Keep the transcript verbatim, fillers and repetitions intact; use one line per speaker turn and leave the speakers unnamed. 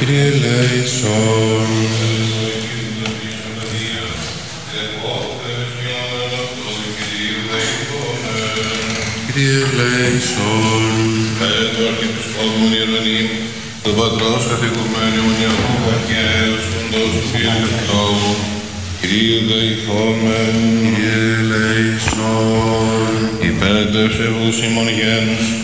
Kyrie eleison. Kyrie eleison. Καλέ του Αρχιεπισκόπου Ιερονύμ, του Πατρός καθηγουμένου Μονιακού και έσχοντος του Κύριου Λόγου, Kyrie eleison. Kyrie eleison. Υπέρ του ευσεβούς ημών γένους,